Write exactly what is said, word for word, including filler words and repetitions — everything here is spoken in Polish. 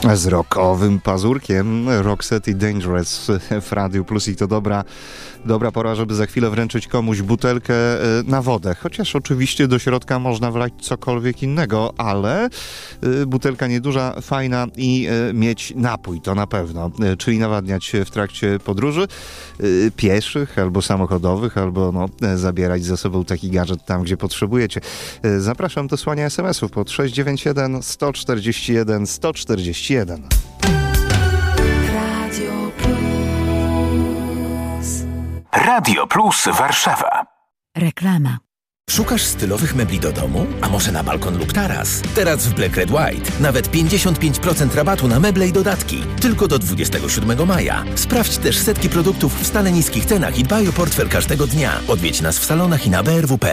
Z rockowym pazurkiem Roxette i Dangerous w Radiu Plus i to dobra, dobra pora, żeby za chwilę wręczyć komuś butelkę na wodę. Chociaż oczywiście do środka można wlać cokolwiek innego, ale butelka nieduża, fajna i mieć napój, to na pewno. Czyli nawadniać się w trakcie podróży pieszych albo samochodowych, albo no, zabierać ze sobą taki gadżet tam, gdzie potrzebujecie. Zapraszam do słania es em esów pod sześć dziewięć jeden sto czterdzieści jeden sto czterdzieści jeden. Radio Plus. Radio Plus Warszawa. Reklama. Szukasz stylowych mebli do domu? A może na balkon lub taras? Teraz w Black Red White nawet pięćdziesiąt pięć procent rabatu na meble i dodatki. Tylko do dwudziestego siódmego maja. Sprawdź też setki produktów w stale niskich cenach i dbaj o portfel każdego dnia. Odwiedź nas w salonach i na b r w kropka p